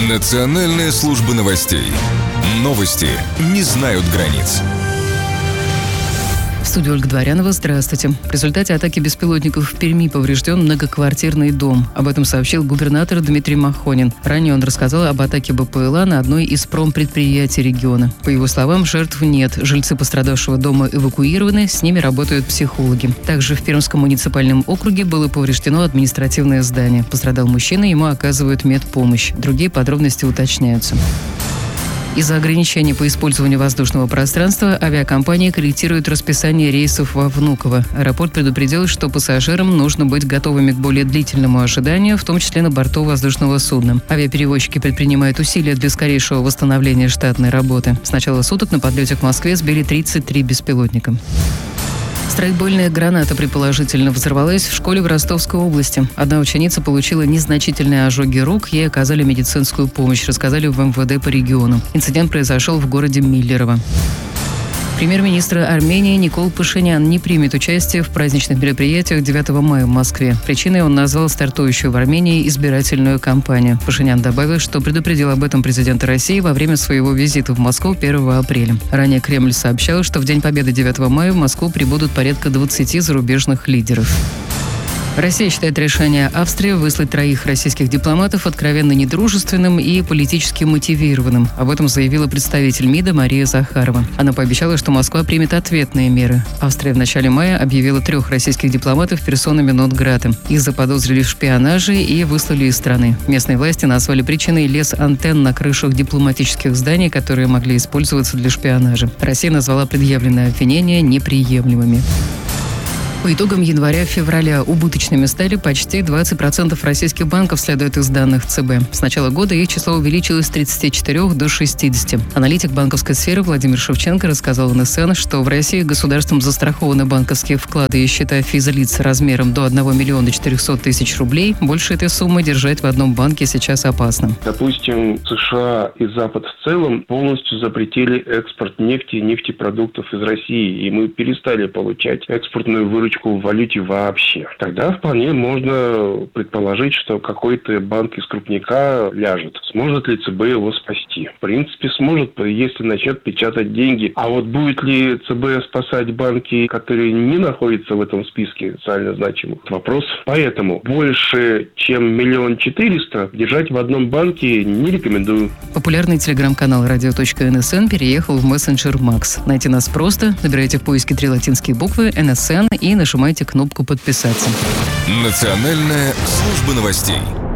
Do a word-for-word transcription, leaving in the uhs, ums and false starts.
Национальная служба новостей. Новости не знают границ. В студии Ольга Дворянова. Здравствуйте. В результате атаки беспилотников в Перми поврежден многоквартирный дом. Об этом сообщил губернатор Дмитрий Махонин. Ранее он рассказал об атаке БПЛА на одной из промпредприятий региона. По его словам, жертв нет. Жильцы пострадавшего дома эвакуированы, с ними работают психологи. Также в Пермском муниципальном округе было повреждено административное здание. Пострадал мужчина, ему оказывают медпомощь. Другие подробности уточняются. Из-за ограничений по использованию воздушного пространства авиакомпания корректирует расписание рейсов во Внуково. Аэропорт предупредил, что пассажирам нужно быть готовыми к более длительному ожиданию, в том числе на борту воздушного судна. Авиаперевозчики предпринимают усилия для скорейшего восстановления штатной работы. С начала суток на подлете к Москве сбили тридцать три беспилотника. Страйкбольная граната предположительно взорвалась в школе в Ростовской области. Одна ученица получила незначительные ожоги рук, ей оказали медицинскую помощь, рассказали в эм вэ дэ по региону. Инцидент произошел в городе Миллерово. Премьер-министр Армении Никол Пашинян не примет участие в праздничных мероприятиях девятого мая в Москве. Причиной он назвал стартующую в Армении избирательную кампанию. Пашинян добавил, что предупредил об этом президента России во время своего визита в Москву первого апреля. Ранее Кремль сообщал, что в день победы девятого мая в Москву прибудут порядка двадцати зарубежных лидеров. Россия считает решение Австрии выслать троих российских дипломатов откровенно недружественным и политически мотивированным. Об этом заявила представитель МИДа Мария Захарова. Она пообещала, что Москва примет ответные меры. Австрия в начале мая объявила трех российских дипломатов персонами нон-грата. Их заподозрили в шпионаже и выслали из страны. Местные власти назвали причиной лес антенн на крышах дипломатических зданий, которые могли использоваться для шпионажа. Россия назвала предъявленные обвинения неприемлемыми. По итогам января-февраля убыточными стали почти двадцать процентов российских банков, следует из данных цэ бэ. С начала года их число увеличилось с тридцати четырёх до шестидесяти. Аналитик банковской сферы Владимир Шевченко рассказал эн эс эн, что в России государством застрахованы банковские вклады и счета физлиц размером до одного миллиона четырехсот тысяч рублей. Больше этой суммы держать в одном банке сейчас опасно. Допустим, США и Запад в целом полностью запретили экспорт нефти и нефтепродуктов из России, и мы перестали получать экспортную выручку в валюте вообще. Тогда вполне можно предположить, что какой-то банк из крупняка ляжет. Сможет ли цэ бэ его спасти? В принципе, сможет, если начнет печатать деньги. А вот будет ли цэ бэ спасать банки, которые не находятся в этом списке социально значимых? Вопрос. Поэтому больше, чем миллион четыреста держать в одном банке не рекомендую. Популярный телеграм-канал радио точка эн эс эн переехал в мессенджер Макс. Найти нас просто. Набирайте в поиске три латинские буквы эн эс эн и нажимайте кнопку «Подписаться». Национальная служба новостей.